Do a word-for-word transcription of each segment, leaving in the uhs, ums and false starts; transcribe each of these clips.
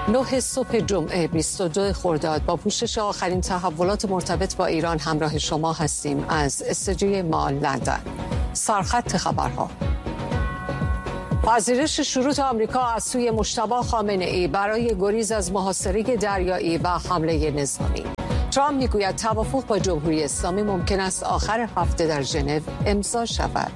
نه صبح جمعه بیست و دو خرداد با پوشش آخرین تحولات مرتبط با ایران همراه شما هستیم از استودیوی ما لندن. سرخط خبرها: پذیرش شروط آمریکا از سوی مجتبی خامنه‌ای برای گریز از محاصره دریایی و حمله نظامی. ترامپ میگوید توافق با جمهوری اسلامی ممکن است آخر هفته در ژنو امضا شود.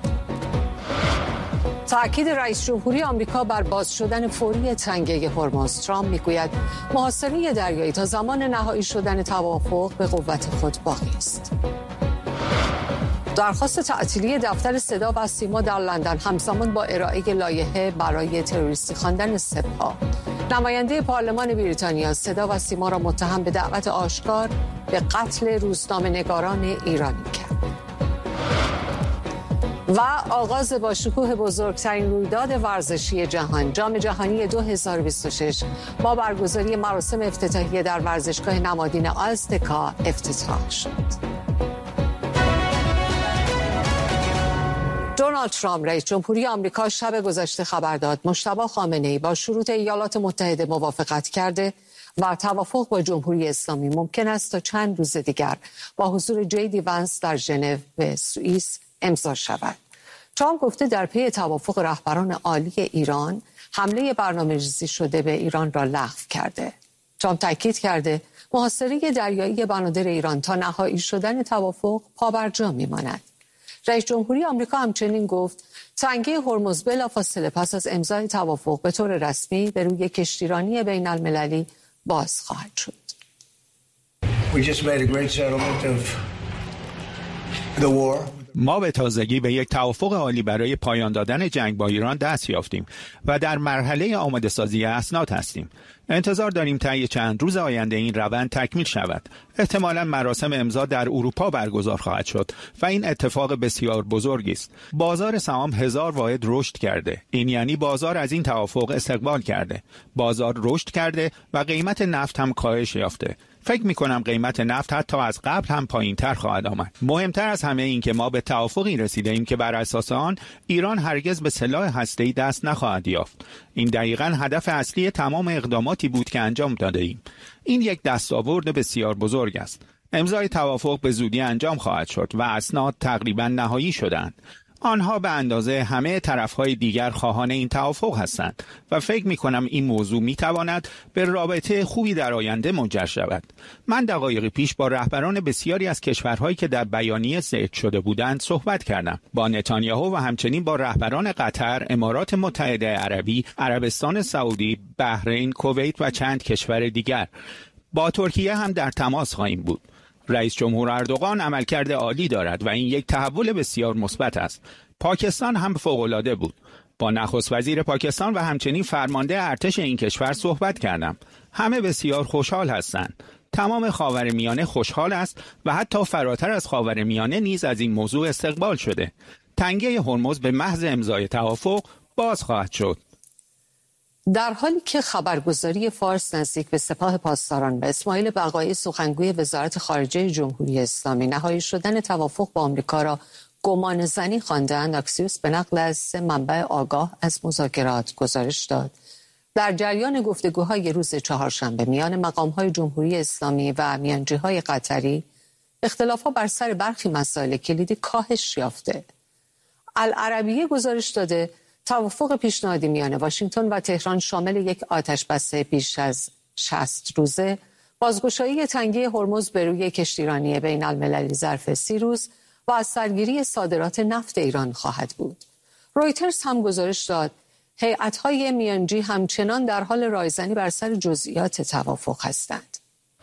تأکید رئیس جمهوری آمریکا بر باز شدن فوری تنگه هرمز. ترامپ میگوید محاصره دریایی تا زمان نهایی شدن توافق به قوت خود باقی است. درخواست تعطیلی دفتر صدا و سیما در لندن همزمان با ارائه لایحه برای تروریستی خواندن سپاه. نماینده پارلمان بریتانیا صدا و سیما را متهم به دعوت آشکار به قتل روزنامه‌نگاران ایرانی کرد. و آغاز با شکوه بزرگترین رویداد ورزشی جهان، جام جهانی دو هزار و بیست و شش با برگزاری مراسم افتتاحیه در ورزشگاه نمادین آزتکا افتتاح شد. دونالد ترامپ رئیس جمهوری آمریکا شب گذشته خبر داد مجتبی خامنه‌ای با شروط ایالات متحده موافقت کرده و توافق با جمهوری اسلامی ممکن است تا چند روز دیگر با حضور جی دی ونس در ژنو به سوئیس امضا شود. ترامپ گفته در پی توافق رهبران عالی ایران حمله برنامه‌ریزی شده به ایران را لغو کرده. ترامپ تاکید کرده محاصره دریایی بنادر ایران تا نهایی شدن توافق پابرجا میماند. رئیس جمهوری آمریکا همچنین گفت تنگه هرمز بلافاصله پس از امضای توافق به طور رسمی به روی کشتیرانی بین المللی باز خواهد شد. We just made a great settlement of the war. ما به تازگی به یک توافق عالی برای پایان دادن جنگ با ایران دست یافتیم و در مرحله آماده سازی اسناد هستیم. انتظار داریم طی چند روز آینده این روند تکمیل شود. احتمالاً مراسم امضا در اروپا برگزار خواهد شد و این اتفاق بسیار بزرگی است. بازار سهام هزار واحد رشد کرده. این یعنی بازار از این توافق استقبال کرده. بازار رشد کرده و قیمت نفت هم کاهش یافته. فکر می کنم قیمت نفت حتی از قبل هم پایین تر خواهد آمد. مهمتر از همه این که ما به توافقی رسیده ایم که بر اساس آن ایران هرگز به سلاح هسته‌ای دست نخواهد یافت. این دقیقاً هدف اصلی تمام اقداماتی بود که انجام داده ایم. این یک دستاورد بسیار بزرگ است. امضای توافق به زودی انجام خواهد شد و اسناد تقریباً نهایی شدند. آنها به اندازه همه طرفهای دیگر خواهان این توافق هستند و فکر می کنم این موضوع می تواند به رابطه خوبی در آینده منجر شود. من دقایقی پیش با رهبران بسیاری از کشورهایی که در بیانیه ذکر شده بودند صحبت کردم. با نتانیاهو و همچنین با رهبران قطر، امارات متحده عربی، عربستان سعودی، بحرین، کویت و چند کشور دیگر. با ترکیه هم در تماس خواهیم بود. رئیس جمهور اردوغان عملکرد عالی دارد و این یک تحول بسیار مثبت است. پاکستان هم فوق‌العاده بود. با نخست وزیر پاکستان و همچنین فرمانده ارتش این کشور صحبت کردم. همه بسیار خوشحال هستند. تمام خاورمیانه خوشحال است و حتی فراتر از خاورمیانه نیز از این موضوع استقبال شده. تنگه هرمز به محض امضای توافق باز خواهد شد. در حالی که خبرگزاری فارس نزدیک به سپاه پاسداران و اسماعیل بقایی سخنگوی وزارت خارجه جمهوری اسلامی نهایی شدن توافق با آمریکا را گمان زنی خواندند، اکسیوس به نقل از سه منبع آگاه از مذاکرات گزارش داد در جریان گفتگوهای روز چهارشنبه میان مقام‌های جمهوری اسلامی و میانجی‌های قطری اختلافات بر سر برخی مسائل کلیدی کاهش یافته. العربیه گزارش داده توافق پیشنهادی میان واشنگتن و تهران شامل یک آتشبس بیش از شصت روزه، بازگشایی تنگه هرمز به روی کشتیرانی بین المللی ظرف سی روز و از سرگیری صادرات نفت ایران خواهد بود. رویترز هم گزارش داد هیئت‌های میانجی همچنان در حال رایزنی بر سر جزئیات توافق هستند.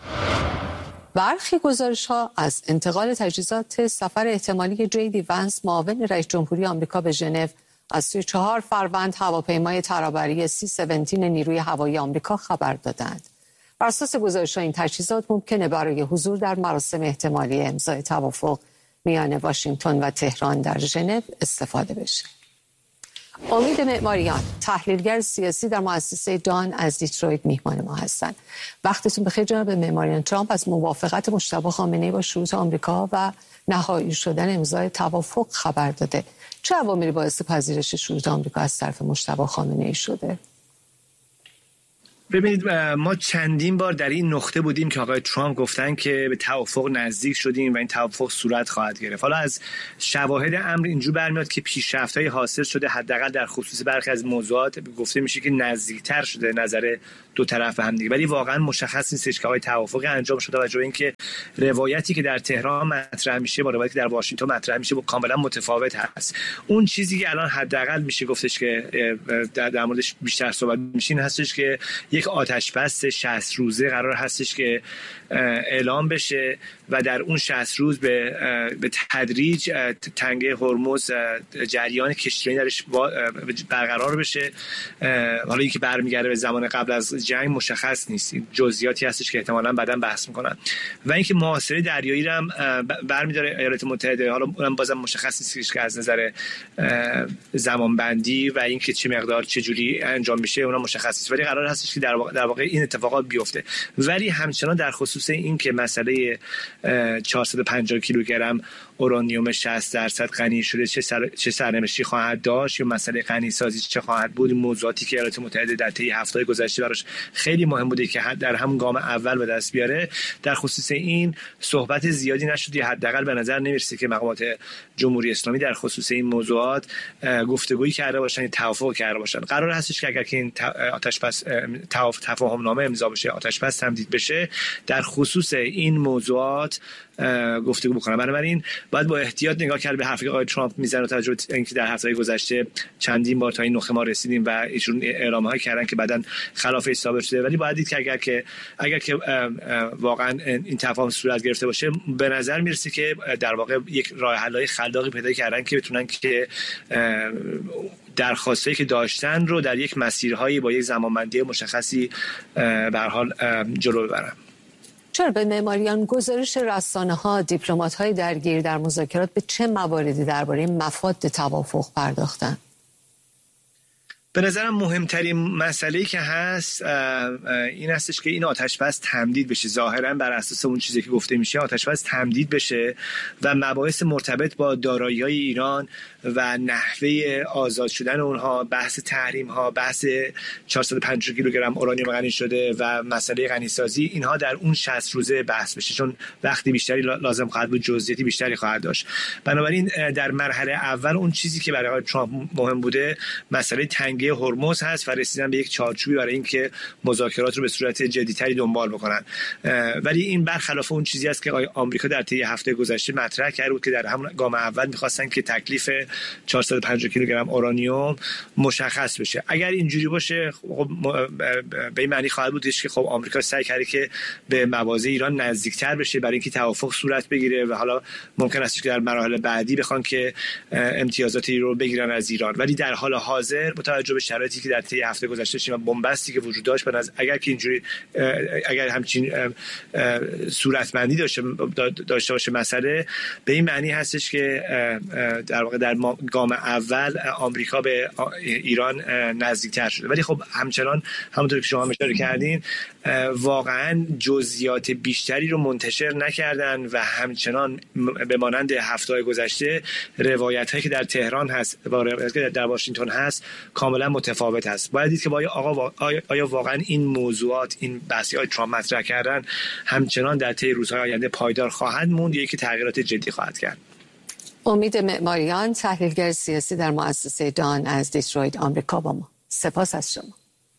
برخی گزارش‌ها از انتقال تجهیزات سفر احتمالی جی دی ونس معاون رئیس جمهوری آمریکا به ژنو از سوی چهار فروند هواپیمای ترابری سی هفده نیروی هوایی آمریکا خبر دادند. بر اساس گزارش‌ها این تجهیزات ممکنه برای حضور در مراسم احتمالی امضای توافق میان واشنگتن و تهران در ژنو استفاده بشه. امید معماریان، تحلیلگر سیاسی در مؤسسه دان از دیترویت میهمان ما هستند. وقتتون بخیر جناب معماریان. ترامپ از موافقت مجتبی خامنه‌ای با شروط آمریکا و نهایی شدن امضای توافق خبر داده. چه عواملی باعث پذیرش شروط آمریکا از طرف مجتبی خامنه‌ای شده؟ ببینید ما چندین بار در این نقطه بودیم که آقای ترامپ گفتن که به توافق نزدیک شدیم و این توافق صورت خواهد گرفت. حالا از شواهد امر اینجور برمیاد که پیشرفت‌های حاصل شده، حداقل در خصوص برخی از موضوعات گفته میشه که نزدیکتر شده نظر دو طرف به هم دیگه، ولی واقعا مشخص نیستش که آقای توافق انجام شده و جای اینکه روایتی که در تهران مطرح میشه با روایتی که در واشنگتن مطرح میشه با کاملا متفاوت هست. اون چیزی که الان حداقل میشه گفتش که در, در موردش بیشتر صحبت میشه این هستش که یک آتش بس شصت روزه قرار هستش که اعلام بشه و در اون شصت روز به به تدریج تنگه هرمز جریان کشتیرانی درش برقرار بشه. حالا اینکه برمیگرده به زمان قبل از جنگ مشخص نیست، جزئیاتی هستش که احتمالاً بعداً بحث میکنن. و اینکه محاصره دریایی رو هم برمی‌داره ایالات متحده، حالا اونم بازم مشخص نیست که از نظر زمانبندی و اینکه چه مقدار چه جوری انجام میشه اونم مشخص نیست، ولی قرار هستش که در واقع در واقع این اتفاقات بیفته. ولی همچنان در خصوص این که مسئله چهارصد و پنجاه کیلوگرم اورانیوم شصت درصد غنی شده چه سر... چه سرنوشتی خواهد داشت یا مسئله غنی سازی چه خواهد بود، موضوعاتی که ایالات متحده در طی هفته‌های گذشته براش خیلی مهم بوده که در همون گام اول به دست بیاره، در خصوص این صحبت زیادی نشده. حداقل به نظر نمیرسه که مقامات جمهوری اسلامی در خصوص این موضوعات گفتگویی کرده باشن، توافق کرده باشن. قرار هستش که اگر که این آتش‌بس تفاهم نامه امضا بشه، آتش‌بس تمدید بشه، در خصوص این موضوعات گفتگو بکنم. بنابراین باید با احتیاط نگاه کرد به حرفی که آقای ترامپ میزنه و توجه به اینکه در هفته‌های گذشته چندین بار تا این نقطه ما رسیدیم و ایشون اعلام‌هایی کردن که بعداً خلافش ثابت شده. ولی باید دید که اگر که اگر که واقعاً این تفاهم صورت گرفته باشه، به نظر میرسه که در واقع یک راه حل‌های خلاقی پیدا کردن که بتونن که درخواستایی که داشتن رو در یک مسیرهایی با یک زمانبندی مشخصی به هر حال جلو ببرن. چرا به معماریان گزارش رسانه‌ها دیپلمات‌های درگیر در مذاکرات به چه مواردی درباره مفاد توافق پرداختند؟ به نظرم مهمترین مسئله‌ای که هست این هستش که این آتش‌بس تمدید بشه. ظاهراً بر اساس اون چیزی که گفته میشه آتش‌بس تمدید بشه و مباحث مرتبط با دارایی‌های ایران و نحوه آزاد شدن اونها، بحث تحریم‌ها، بحث چهارصد و پنجاه کیلوگرم اورانیوم غنی شده و مسئله غنی‌سازی، اینها در اون شصت روزه بحث بشه، چون وقتی بیشتری لازم خواهد بود، جزئیاتی بیشتری خواهد داشت. بنابراین در مرحله اول اون چیزی که برای ترامپ مهم بوده مسئله تنگه هرمز هست و رسیدن به یک چارچوبی برای اینکه مذاکرات رو به صورت جدی‌تری دنبال بکنن. ولی این برخلاف اون چیزی است که آمریکا در طی هفته گذشته مطرح کرده بود که در همون گام اول می‌خواستن که تکلیف چهارصد و پنجاه کیلوگرم اورانیوم مشخص بشه. اگر اینجوری باشه خب به این معنی خواهد بودش که خب آمریکا سعی کرده که به مواضع ایران نزدیکتر بشه برای اینکه توافق صورت بگیره و حالا ممکن است که در مراحل بعدی بخوان که امتیازاتی رو بگیرن از ایران. ولی در حال حاضر با توجه به شرایطی که در طی هفته گذشته شیم و بنبستی که وجود داشت، باز اگر که اینجوری اگر همچین صورتبندی داشته داشته باشه مسئله، به این معنی هستش که در واقع در گام اول آمریکا به ایران نزدیکتر شده. ولی خب همچنان همونطور که شما اشاره کردین واقعا جزئیات بیشتری رو منتشر نکردن و همچنان به مانند هفته‌های گذشته روایت‌هایی که در تهران هست و روایت‌هایی که در واشنگتن هست کاملا متفاوت است. باید دید که آیا آقا آیا واقعا این موضوعات، این بحث‌های ترامپ مطرح کردن همچنان در طی روزهای آینده پایدار خواهد موند یا اینکه تغییرات جدی خواهد کرد. امید معماریان، تحلیلگر سیاسی در مؤسسه دان از دیترویت آمریکا با ما. سپاس از شما.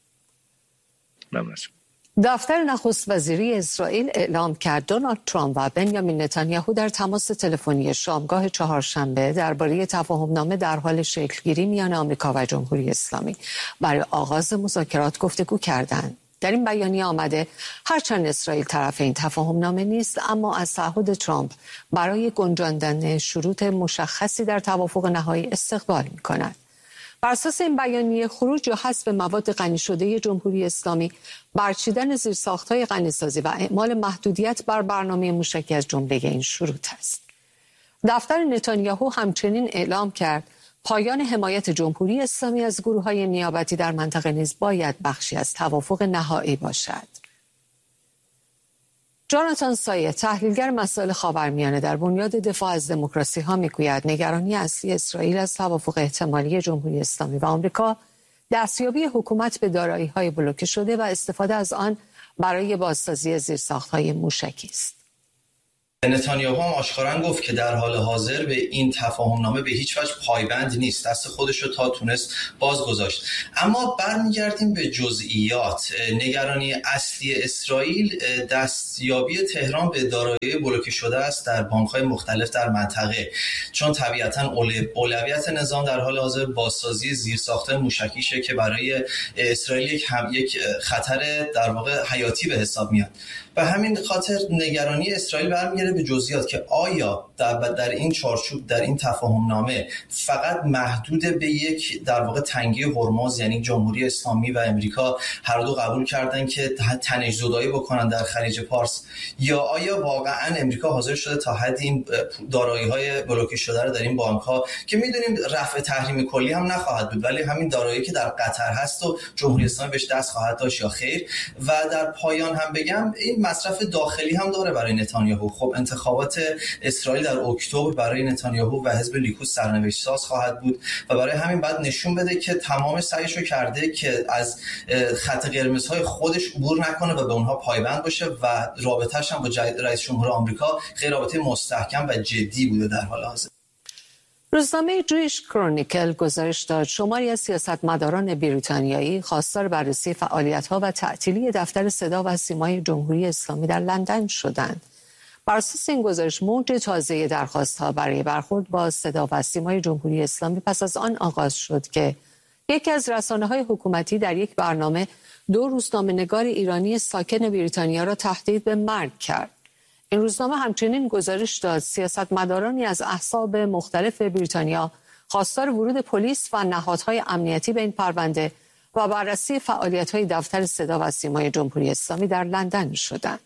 ممنون. دفتر نخست وزیری اسرائیل اعلام کرد دونالد ترامپ و بنیامین نتانیاهو در تماس تلفنی شامگاه چهارشنبه درباره تفاهم‌نامه در حال شکلگیری میان آمریکا و جمهوری اسلامی برای آغاز مذاکرات گفتگو کردند. در این بیانیه آمده هرچند اسرائیل طرف این تفاهم‌نامه نیست، اما از تعهد ترامپ برای گنجاندن شروط مشخصی در توافق نهایی استقبال می‌کند. بر اساس این بیانیه خروج یا حذف مواد غنی شده جمهوری اسلامی، برچیدن زیرساخت‌های غنی‌سازی و اعمال محدودیت بر برنامه موشکی از جمله این شروط است. دفتر نتانیاهو همچنین اعلام کرد پایان حمایت جمهوری اسلامی از گروه‌های نیابتی در منطقه نیز باید بخشی از توافق نهایی باشد. جاناتان سایه، تحلیلگر مسائل خاورمیانه در بنیاد دفاع از دموکراسی ها، میگوید نگرانی اصلی اسرائیل از توافق احتمالی جمهوری اسلامی و آمریکا دستیابی حکومت به دارایی‌های بلوکه شده و استفاده از آن برای بازسازی زیرساخت‌های موشکی است. نتانیاهو هم آشکارا گفت که در حال حاضر به این تفاهمنامه به هیچ وجه پایبند نیست، دست خودش رو تا تونست باز گذاشت. اما برمیگردیم به جزئیات. نگرانی اصلی اسرائیل دستیابی تهران به دارایی بلوکه شده است در بانک‌های مختلف در منطقه، چون طبیعتاً اولویت نظام در حال حاضر بازسازی زیرساخت‌های موشکیشه که برای اسرائیل یک هم یک خطر در واقع حیاتی به حساب میاد. به همین خاطر نگرانی اسرائیل برمیگرده به جزئیات که آیا در, در این چارچوب در این تفاهمنامه فقط محدود به یک در واقع تنگه هرمز، یعنی جمهوری اسلامی و امریکا هر دو قبول کردن که تنش زدایی بکنن در خلیج پارس، یا آیا واقعا امریکا حاضر شده تا حد این دارایی‌های بلوکه شده رو در این بانک‌ها که می‌دونیم رفع تحریم کلی هم نخواهد بود، ولی همین دارایی که در قطر هست و جمهوری اسلامی بهش دست خواهد داشت یا خیر؟ و در پایان هم بگم این مصرف داخلی هم داره برای نتانیاهو. خب انتخابات اسرائیل در اکتبر برای نتانیاهو و حزب لیکود سرنوشت ساز خواهد بود و برای همین بعد نشون بده که تمام سعیشو کرده که از خط قرمزهای خودش عبور نکنه و به اونها پایبند باشه و رابطه‌اش هم با رئیس جمهور آمریکا خیلی رابطه مستحکم و جدی بوده در حال حاضر. روزنامه جویش کرونیکل گزارش داد شماری از سیاستمداران بریتانیایی خواستار بررسی فعالیت‌ها و تعطیلی دفتر صدا و سیمای جمهوری اسلامی در لندن شدند. بر اساس این گزارش موج تازه درخواست‌ها برای برخورد با صدا و سیمای جمهوری اسلامی پس از آن آغاز شد که یکی از رسانه‌های حکومتی در یک برنامه دو روزنامه‌نگار ایرانی ساکن بریتانیا را تهدید به مرگ کرد. این روزنامه همچنین گزارش داد سیاستمدارانی از احزاب مختلف بریتانیا خواستار ورود پلیس و نهادهای امنیتی به این پرونده و بررسی فعالیت‌های دفتر صدا و سیمای جمهوری اسلامی در لندن شدند.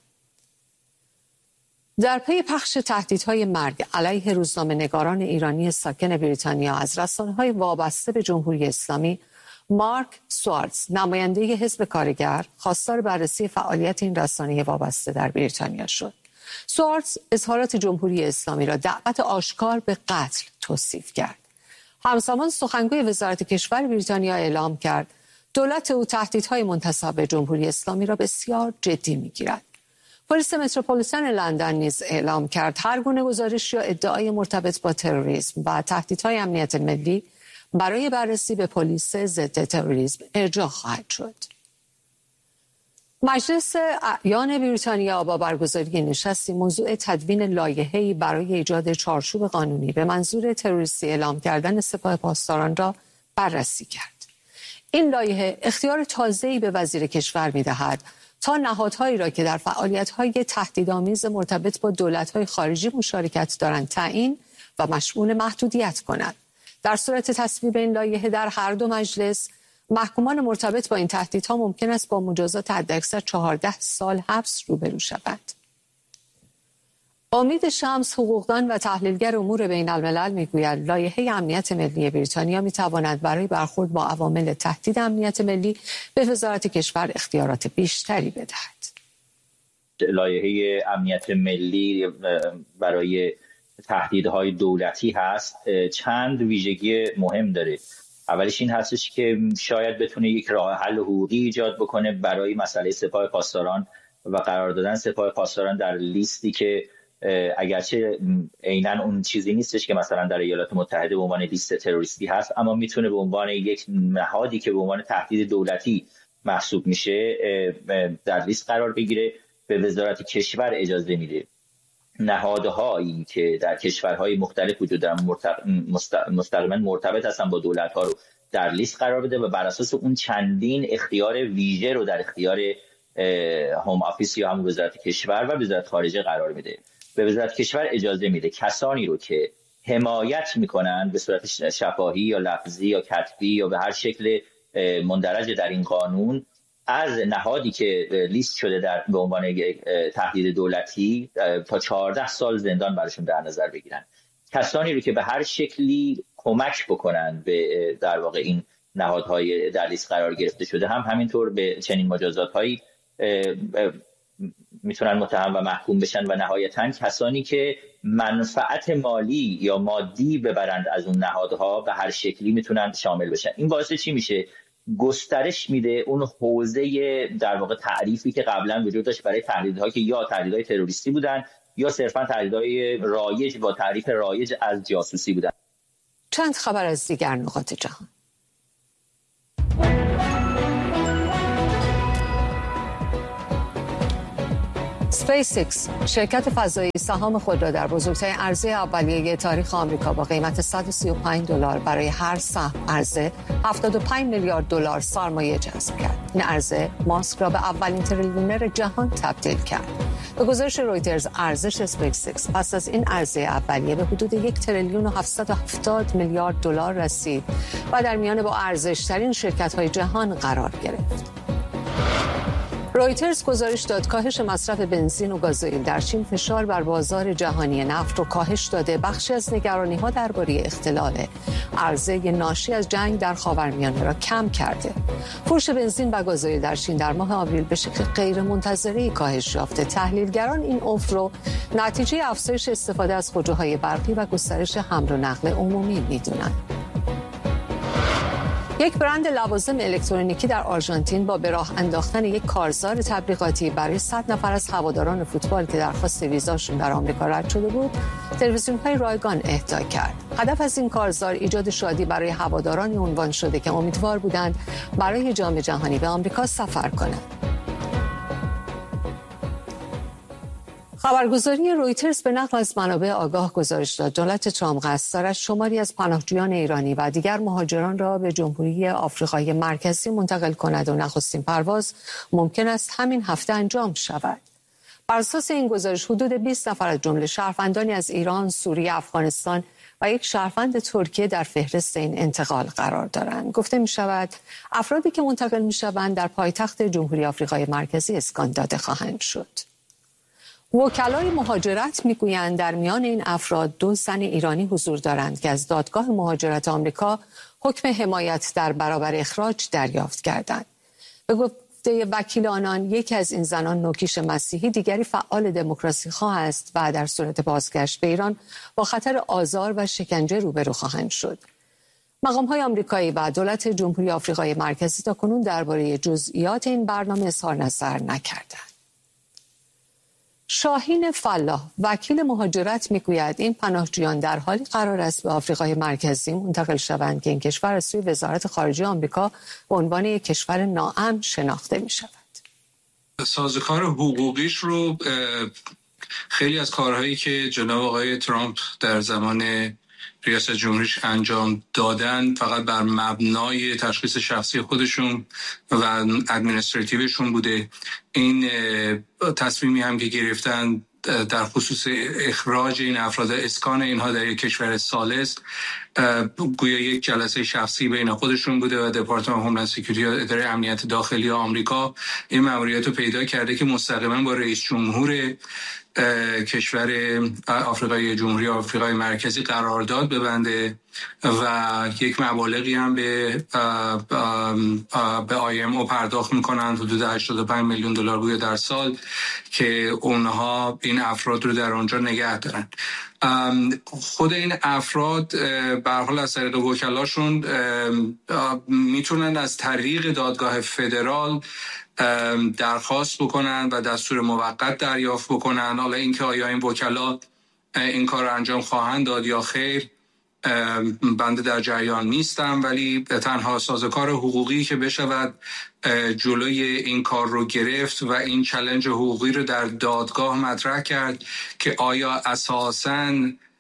در پی پخش تهدیدهای مرگ علیه روزنامه‌نگاران ایرانی ساکن بریتانیا از رسانه‌های وابسته به جمهوری اسلامی، مارک سوارتز نماینده حزب کارگر خواستار بررسی فعالیت این رسانه وابسته در بریتانیا شد. سوارتز اظهارات جمهوری اسلامی را دعوت آشکار به قتل توصیف کرد. همزمان سخنگوی وزارت کشور بریتانیا اعلام کرد دولت او تهدیدهای منتسب به جمهوری اسلامی را بسیار جدی می‌گیرد. پلیس متروپولیتن لندن نیز اعلام کرد هر گونه گزارش یا ادعای مرتبط با تروریسم و تهدیدهای امنیت ملی برای بررسی به پلیس ضد تروریسم ارجاع خواهد شد. مجلس اعیان بریتانیا با برگزاری نشستی موضوع تدوین لایحه‌ای برای ایجاد چارچوب قانونی به منظور تروریستی اعلام کردن سپاه پاسداران را بررسی کرد. این لایحه اختیار تازه‌ای به وزیر کشور می‌دهد تا نهادهایی را که در فعالیت‌های تهدیدآمیز مرتبط با دولت‌های خارجی مشارکت دارند تعیین و مشمول محدودیت کند. در صورت تصویب این لایحه در هر دو مجلس، محکومان مرتبط با این تهدیدها ممکن است با مجازات حداکثر چهارده سال حبس روبرو شوند. امید شمس حقوقدان و تحلیلگر امور بین الملل میگوید لایحه امنیت ملی بریتانیا میتواند برای برخورد با عوامل تهدید امنیت ملی به وزارت کشور اختیارات بیشتری بدهد. لایحه امنیت ملی برای تهدیدهای دولتی هست، چند ویژگی مهم داره. اولیش این هستش که شاید بتونه یک راه حل حقوقی ایجاد بکنه برای مسئله سپاه پاسداران و قرار دادن سپاه پاسداران در لیستی که اگرچه عیناً اون چیزی نیستش که مثلا در ایالات متحده به عنوان لیست تروریستی هست، اما میتونه به عنوان یک نهادی که به عنوان تهدید دولتی محسوب میشه در لیست قرار بگیره. به وزارت کشور اجازه میده نهادهایی که در کشورهای مختلف وجود دارن مستقیما مرتبط هستن با دولت‌ها رو در لیست قرار بده و بر اساس اون چندین اختیار ویژه رو در اختیار هوم آفیس یا هم وزارت کشور و وزارت خارجه قرار میده. به وزارت کشور اجازه میده کسانی رو که حمایت میکنن به صورت شفاهی یا لفظی یا کتبی یا به هر شکل مندرج در این قانون از نهادی که لیست شده در به عنوان تهدید دولتی تا چهارده سال زندان براشون در نظر بگیرن. کسانی رو که به هر شکلی کمک بکنن به در واقع این نهادهای در لیست قرار گرفته شده هم همینطور به چنین مجازات‌هایی میتونن متهم و محکوم بشن و نهایتاً کسانی که منفعت مالی یا مادی ببرند از اون نهادها به هر شکلی میتونن شامل بشن. این باعث چی میشه؟ گسترش میده اون حوزه در واقع تعریفی که قبلا وجود داشت برای تهدیدها که یا تهدیدهای تروریستی بودن یا صرفا تهدیدهای رایج با تعریف رایج از جاسوسی بودن. چند خبر از دیگر نقاط جهان. اسپیس ایکس شرکت فضایی سهام خود را در بزرگترین عرضه اولیه تاریخ آمریکا با قیمت صد و سی و پنج دلار برای هر سهم عرضه هفتاد و پنج میلیارد دلار سرمایه جذب کرد. این عرضه ماسک را به اولین تریلیونر جهان تبدیل کرد. به گزارش رویترز ارزش اسپیس ایکس پس از این عرضه اولیه به حدود یک تریلیون و هفتصد و هفتاد میلیارد دلار رسید و در میان با ارزش‌ترین شرکت‌های جهان قرار گرفت. رویترز گزارش داد کاهش مصرف بنزین و گازوئیل در چین فشار بر بازار جهانی نفت رو کاهش داده. بخشی از نگرانی‌ها درباره اختلال عرضه ناشی از جنگ در خاورمیانه را کم کرده. فروش بنزین و گازوئیل در چین در ماه آوریل به شکل غیرمنتظره‌ای کاهش یافته. تحلیلگران این افت رو نتیجه افزایش استفاده از خودروهای برقی و گسترش حمل و نقل عمومی می‌دونند. یک برند لوازم الکترونیکی در آرژانتین با به راه انداختن یک کارزار تبلیغاتی برای صد نفر از هواداران فوتبال که درخواست ویزاشون در آمریکا رد شده بود، تلویزیون‌های رایگان اهدا کرد. هدف از این کارزار ایجاد شادی برای هواداران عنوان شده که امیدوار بودند برای جام جهانی به آمریکا سفر کنند. خبرگزاری رویترز به نقل از منابع آگاه گزارش داد دولت ترامپ قصد دارد شماری از پناهجویان ایرانی و دیگر مهاجران را به جمهوری آفریقای مرکزی منتقل کند و نخستین پرواز ممکن است همین هفته انجام شود. بر اساس این گزارش حدود بیست نفر از جمله شهروندانی از ایران، سوریه، افغانستان و یک شهروند ترکیه در فهرست این انتقال قرار دارند. گفته می شود افرادی که منتقل می شوند در پایتخت جمهوری آفریقای مرکزی اسکان داده خواهند شد. وکلای مهاجرت میگویند در میان این افراد دو زن ایرانی حضور دارند که از دادگاه مهاجرت آمریکا حکم حمایت در برابر اخراج دریافت کردند. به گفته وکیل آنان یکی از این زنان نوکیش مسیحی، دیگری فعال دموکراسی خواه است و در صورت بازگشت به ایران با خطر آزار و شکنجه روبرو خواهند شد. مقام‌های آمریکایی و دولت جمهوری آفریقای مرکزی تاکنون درباره جزئیات این برنامه اظهار نظر نکردند. شاهین فلاح وکیل مهاجرت میگوید این پناهجویان در حالی قرار است به آفریقای مرکزی منتقل شوند که این کشور از سوی وزارت خارجه آمریکا به عنوان یک کشور ناامن شناخته می شود. سازوکار حقوقیش رو خیلی از کارهایی که جناب آقای ترامپ در زمان ریاست جمهوریش انجام دادن فقط بر مبنای تشخیص شخصی خودشون و ادمنستراتیوشون بوده. این تصمیمی هم که گرفتن در خصوص اخراج این افراد، اسکان اینها در یک کشور ثالث، گویا یک جلسه شخصی بین خودشون بوده و دپارتمان هوملند سکیوریتی یا اداره امنیت داخلی آمریکا این مأموریت رو پیدا کرده که مستقیما با رئیس جمهور کشور آفریقای جمهوری آفریقای مرکزی قرارداد ببنده و یک مبالغی هم به به آی ام او پرداخت میکنند، حدود هشتاد و پنج میلیون دلار گویا در سال، که اونها این افراد رو در آنجا نگه دارن. خود این افراد به هر حال از طریق وکلاشون میتونن از طریق دادگاه فدرال درخواست بکنن و دستور موقت دریافت بکنن. حالا اینکه آیا این وکلا این کار رو انجام خواهند داد یا خیر بنده در جریان نیستم، ولی تنها سازوکار حقوقی که بشود جلوی این کار رو گرفت و این چالش حقوقی رو در دادگاه مطرح کرد که آیا اساساً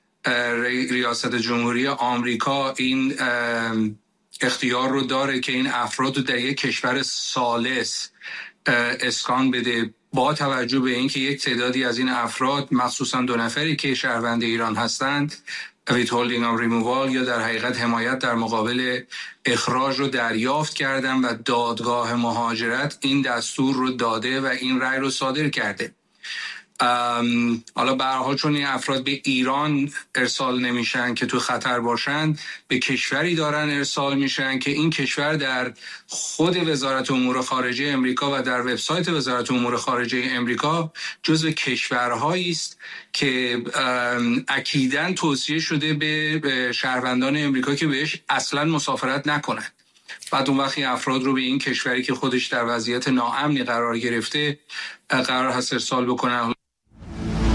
ریاست جمهوری آمریکا این اختیار رو داره که این افراد رو در یک کشور ثالث اسکان بده، با توجه به اینکه یک تعدادی از این افراد مخصوصا دو نفری که شهروند ایران هستند withholding of removal یا در حقیقت حمایت در مقابل اخراج رو دریافت کردن و دادگاه مهاجرت این دستور رو داده و این رأی رو صادر کرده. حالا به هر حال چون این افراد به ایران ارسال نمیشن که تو خطر باشن، به کشوری دارن ارسال میشن که این کشور در خود وزارت امور خارجه امریکا و در وبسایت وزارت امور خارجه امریکا جزو کشورهایی است که اکیداً توصیه شده به شهروندان امریکا که بهش اصلا مسافرت نکنن. بعد اون وقتی افراد رو به این کشوری که خودش در وضعیت ناامنی قرار گرفته قرار هست ارسال بکنن.